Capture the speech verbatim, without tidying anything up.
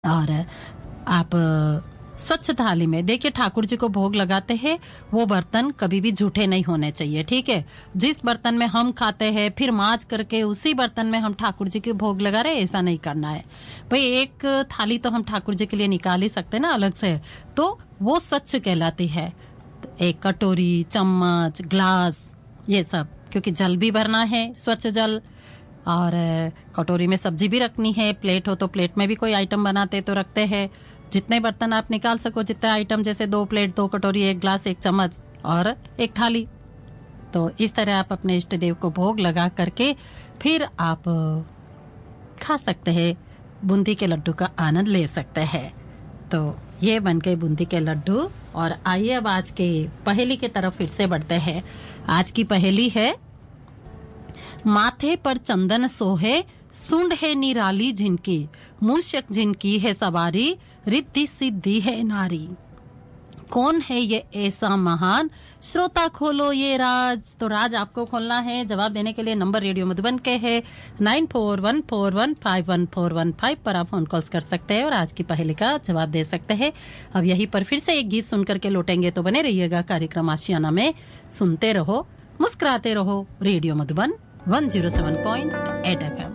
और आप स्वच्छ थाली में देखिए, ठाकुर जी को भोग लगाते हैं, वो बर्तन कभी भी जूठे नहीं होने चाहिए, ठीक है। जिस बर्तन में हम खाते हैं फिर मांज करके उसी बर्तन में हम ठाकुर जी के भोग लगा रहे, ऐसा नहीं करना है भाई। एक थाली तो हम ठाकुर जी के लिए निकाल ही सकते हैं ना अलग से, तो वो स्वच्छ कहलाती है। एक कटोरी, चम्मच, ग्लास, ये सब, क्योंकि जल भी भरना है, स्वच्छ जल। और कटोरी में सब्जी भी रखनी है, प्लेट हो तो प्लेट में भी कोई आइटम बनाते तो रखते हैं। जितने बर्तन आप निकाल सको, जितने आइटम, जैसे दो प्लेट, दो कटोरी, एक ग्लास, एक चम्मच और एक थाली। तो इस तरह आप अपने इष्ट देव को भोग लगा करके फिर आप खा सकते हैं, बूंदी के लड्डू का आनंद ले सकते हैं। तो ये बन गए बूंदी के लड्डू। और आइए अब आज के पहेली की तरफ फिर से बढ़ते हैं। आज की पहेली है, माथे पर चंदन सोहे, सुंड है निराली जिनकी, मूषक जिनकी है सवारी, रिद्धि सिद्धि है नारी। कौन है ये ऐसा महान, श्रोता खोलो ये राज। तो राज आपको खोलना है। जवाब देने के लिए नंबर रेडियो मधुबन के है nine four one four one five one four one five पर आप फोन कॉल्स कर सकते हैं और आज की पहेली का जवाब दे सकते हैं। अब यहीं पर फिर से एक गीत सुनकर के लौटेंगे, तो बने रहिएगा कार्यक्रम आशियाना में। सुनते रहो, मुस्कुराते रहो, radio Madhuban one zero seven point eight F M.